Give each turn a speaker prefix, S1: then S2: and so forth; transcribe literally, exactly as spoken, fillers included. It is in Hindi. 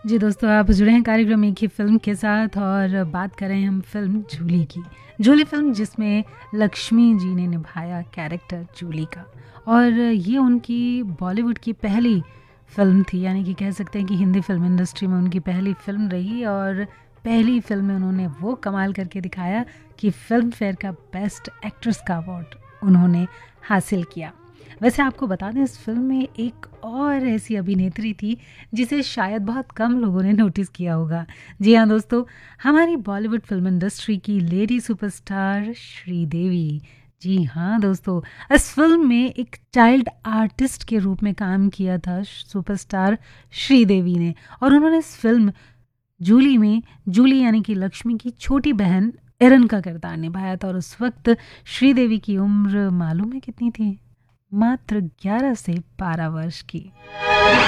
S1: जी दोस्तों, आप जुड़े हैं कार्यक्रम एक ही फिल्म के साथ और बात कर रहे हैं हम फिल्म जूली की। जूली फिल्म जिसमें लक्ष्मी जी ने निभाया कैरेक्टर जूली का, और ये उनकी बॉलीवुड की पहली फिल्म थी, यानी कि कह सकते हैं कि हिंदी फिल्म इंडस्ट्री में उनकी पहली फिल्म रही। और पहली फिल्म में उन्होंने वो कमाल करके दिखाया कि फिल्म फेयर का बेस्ट एक्ट्रेस का अवार्ड उन्होंने हासिल किया। वैसे आपको बता दें, इस फिल्म में एक और ऐसी अभिनेत्री थी जिसे शायद बहुत कम लोगों ने नोटिस किया होगा। जी हाँ दोस्तों, हमारी बॉलीवुड फिल्म इंडस्ट्री की लेडी सुपरस्टार श्रीदेवी। जी हाँ दोस्तों, इस फिल्म में एक चाइल्ड आर्टिस्ट के रूप में काम किया था सुपरस्टार श्रीदेवी ने, और उन्होंने इस फिल्म जूली में जूली यानी कि लक्ष्मी की छोटी बहन एरन का किरदार निभाया था। और उस वक्त श्रीदेवी की उम्र मालूम है कितनी थी? मात्र ग्यारह से बारह वर्ष की।